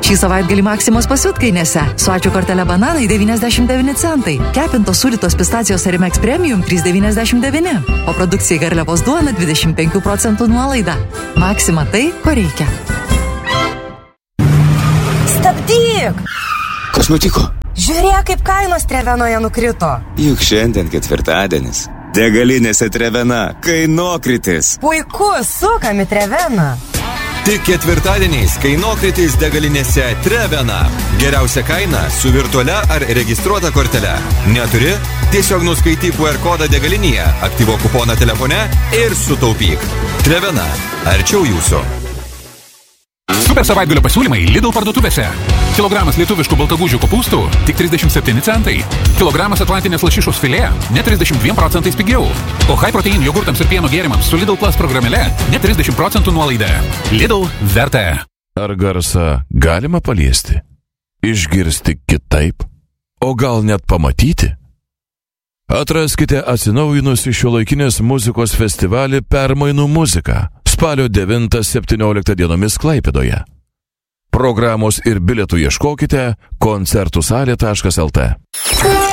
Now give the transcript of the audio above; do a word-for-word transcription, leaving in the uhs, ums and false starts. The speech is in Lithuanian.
Šį savaitgalį Maksimos pasiutkainėse. Su ačiū kortelė bananai devyniasdešimt devyni centai. Kepintos sūdytos pistacijos Arimex Premium trys devyniasdešimt devyni. O produkcijai garliavos duona dvidešimt penkių procentų nuolaida. Maksima tai, ko reikia. Stabdyk! Kas nutiko? Žiūrėk, kaip kainos Trevenoje nukrito. Juk šiandien ketvirtadienis. Degalinėse Trevena kainokritis. Puiku, sukam į Treveną. Tik ketvirtadieniais kainokritis degalinėse Trevena. Geriausia kaina su virtualia ar registruota kortele. Neturi? Tiesiog nuskaityk Q R kodą degalinėje, aktyvuok kuponą telefone ir sutaupyk. Trevena. Arčiau jūsų. Super savaitgalio pasiūlymai Lidl parduotuvėse. Kilogramas lietuviškų baltagūžių kopūstų tik trisdešimt septyni centai. Kilogramas atlantinės lašišos filė net trisdešimt dviem procentais pigiau. O high protein jogurtams ir pieno gėrimams su Lidl Plus programėle net trisdešimt procentų nuolaida. Lidl vertė. Ar garsą galima paliesti? Išgirsti kitaip? O gal net pamatyti? Atraskite atsinaujinusi šiuolaikinės muzikos festivalį Permainų muzika spalio devintą septynioliktą dienomis Klaipėdoje. Programos ir bilietų ieškokite koncertų salė taškas lt.